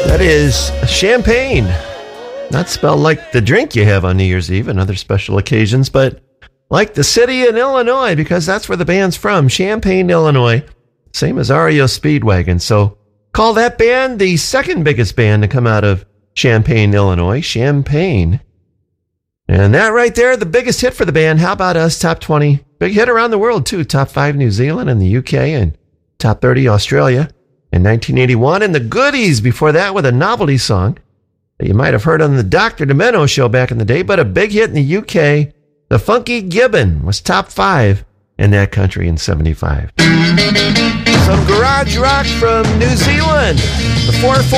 That is champagne. Not spelled like the drink you have on New Year's Eve and other special occasions, but like the city in Illinois, because that's where the band's from, Champaign, Illinois. Same as REO Speedwagon. So call that band the second biggest band to come out of Champaign, Illinois, Champaign. And that right there, the biggest hit for the band. How about us? Top 20. Big hit around the world, too. Top 5 New Zealand and the UK, and top 30 Australia in 1981. And the Goodies before that with a novelty song that you might have heard on the Dr. Demento show back in the day, but a big hit in the UK. The Funky Gibbon was top 5 in that country in 75. Some garage rock from New Zealand. The 4-4